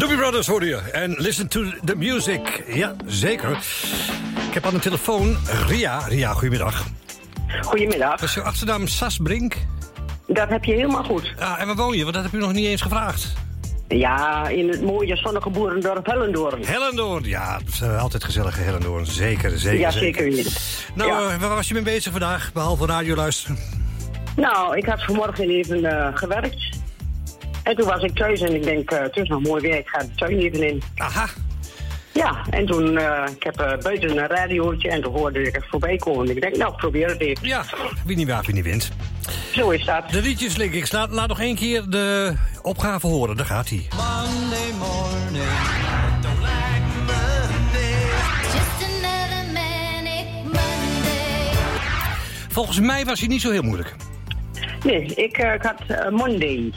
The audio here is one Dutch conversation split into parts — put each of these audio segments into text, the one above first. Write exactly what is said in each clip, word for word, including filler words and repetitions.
Doobie Brothers hoor je. En listen to the music. Ja, zeker. Ik heb aan de telefoon Ria. Ria, goedemiddag. Goedemiddag. Dat is jouw achternaam Sasbrink? Dat heb je helemaal goed. Ah, en waar woon je? Want dat heb u nog niet eens gevraagd. Ja, in het mooie zonnige boerendorp Hellendoorn. Hellendoorn, ja. Dat is, uh, altijd gezellige Hellendoorn. Zeker, zeker. Ja, zeker. zeker weer. Nou, ja. uh, waar was je mee bezig vandaag, behalve radio luisteren? Nou, ik had vanmorgen even uh, gewerkt. En toen was ik thuis en ik denk, uh, het is nog mooi weer, ik ga de tuin even in. Aha. Ja, en toen, uh, ik heb uh, buiten een radiootje en toen hoorde ik het voorbij komen. Ik denk, nou, ik probeer het even. Ja, wie niet waagt, wie niet wint. Zo is dat. De liedjes, Link. Ik laat, laat nog één keer de opgave horen, daar gaat hij. Monday morning, don't like Monday. Just another manic Monday. Volgens mij was hij niet zo heel moeilijk. Nee, ik, uh, ik had uh, Monday.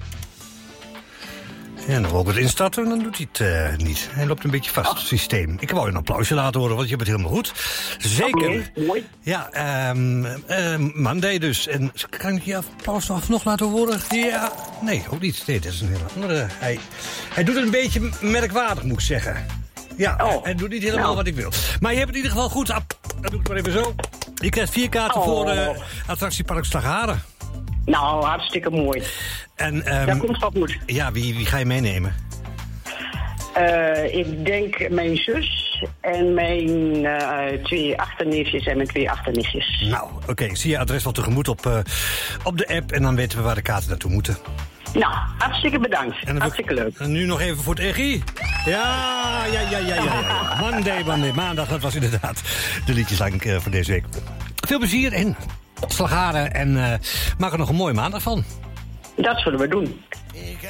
En dan wil ik het instarten, dan doet hij het uh, niet. Hij loopt een beetje vast, het systeem. Ik wou je een applausje laten horen, want je hebt het helemaal goed. Zeker. Okay, mooi. Ja, um, uh, Monday dus. En kan ik je applaus nog, nog laten horen? Ja, nee, ook niet. Nee, dat is een hele andere. Hij, hij doet het een beetje merkwaardig, moet ik zeggen. Ja, oh. hij doet niet helemaal nou. wat ik wil. Maar je hebt het in ieder geval goed. Ah, dan doe ik het maar even zo. Je krijgt vier kaarten oh. voor uh, attractiepark Slagharen. Nou, hartstikke mooi. En, um, dat komt wel goed. Ja, wie, wie ga je meenemen? Uh, ik denk mijn zus en mijn uh, twee achterneefjes en mijn twee achternichtjes. Nou, oké. Okay. Zie je adres wel tegemoet op, uh, op de app en dan weten we waar de kaarten naartoe moeten. Nou, hartstikke bedankt. Hartstikke leuk. En nu nog even voor het Eggie. Ja, ja, ja, ja, ja, ja. Monday, Monday, maandag, dat was inderdaad de liedjeslang uh, voor deze week. Veel plezier in Slagharen en uh, maak er nog een mooie maandag van. Dat zullen we doen. Ik